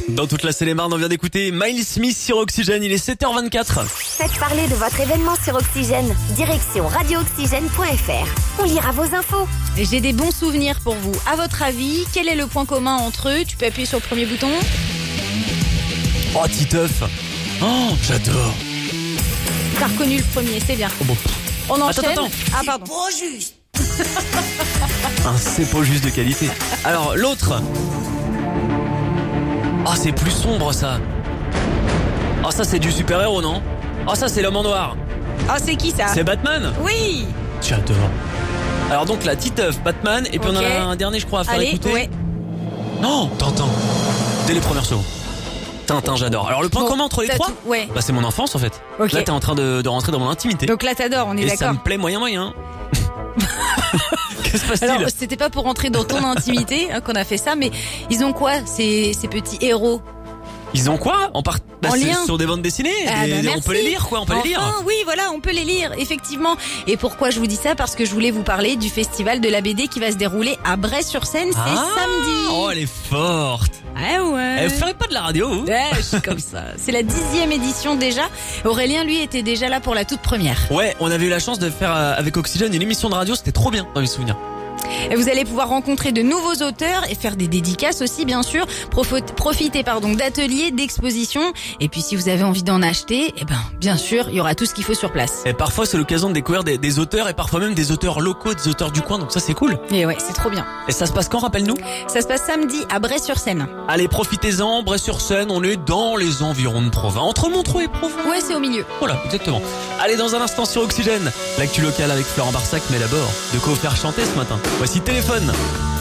Dans toute la Seine-et-Marne, on vient d'écouter Miles Smith sur Oxygène, il est 7h24. Faites parler de votre événement sur Oxygène. Direction radiooxygène.fr. On lira vos infos. Et j'ai des bons souvenirs pour vous. À votre avis, quel est le point commun entre eux? Tu peux appuyer sur le premier bouton. Oh, Titeuf. Oh, j'adore. T'as reconnu le premier, c'est bien. Oh, bon. On enchaîne. Attends. Ah, pardon. Pas juste. C'est pas juste de qualité. Alors, l'autre. Oh, c'est plus sombre, ça. Oh, ça, c'est du super-héros, non? Oh, ça, c'est l'homme en noir. Ah, c'est qui ça? C'est Batman? Oui. J'adore. Alors, donc, la Titeuf, Batman, et puis on en a un dernier, je crois, à faire écouter. Ouais. Non, Tintin. Dès les premières secondes. Tintin, j'adore. Alors, le point commun entre les trois? Ouais. Bah, c'est mon enfance, en fait. Ok. Là, t'es en train de rentrer dans mon intimité. Donc là, t'adores, on est et ça d'accord. me plaît moyen. Qu'est-ce qui se passe-t-il? Alors, c'était pas pour rentrer dans ton intimité qu'on a fait ça, mais ils ont quoi, ces petits héros? Ils ont quoi? En lien sur des bandes dessinées. Ah, bah, on peut les lire, quoi. On peut les lire. Oui, voilà, on peut les lire, effectivement. Et pourquoi je vous dis ça? Parce que je voulais vous parler du festival de la BD qui va se dérouler à Bray-sur-Seine, c'est samedi. Oh, elle est forte. Ah ouais. Elle ferait pas de la radio, vous? Ouais, je suis comme ça. C'est la 10e édition déjà. Aurélien, lui, était déjà là pour la toute première. Ouais, on avait eu la chance de faire avec Oxygène une émission de radio, c'était trop bien dans mes souvenirs. Et vous allez pouvoir rencontrer de nouveaux auteurs et faire des dédicaces aussi, bien sûr. Profitez d'ateliers, d'expositions. Et puis, si vous avez envie d'en acheter, bien sûr, il y aura tout ce qu'il faut sur place. Et parfois, c'est l'occasion de découvrir des auteurs et parfois même des auteurs locaux, des auteurs du coin. Donc ça, c'est cool. Et ouais, c'est trop bien. Et ça se passe quand, rappelle-nous? Ça se passe samedi à Bray-sur-Seine. Allez, profitez-en. Bray-sur-Seine, on est dans les environs de Provins. Entre Montreux et Provins. Ouais, c'est au milieu. Voilà, exactement. Allez, dans un instant sur Oxygène, l'actu locale avec Florent Barsac, mais d'abord, de quoi vous faire chanter ce matin. Voici Téléphone.